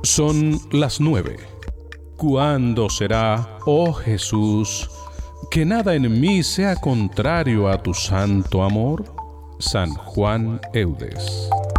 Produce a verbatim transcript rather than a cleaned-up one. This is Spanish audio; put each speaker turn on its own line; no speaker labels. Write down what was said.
Son las nueve. ¿Cuándo será, oh Jesús, que nada en mí sea contrario a tu santo amor? San Juan Eudes.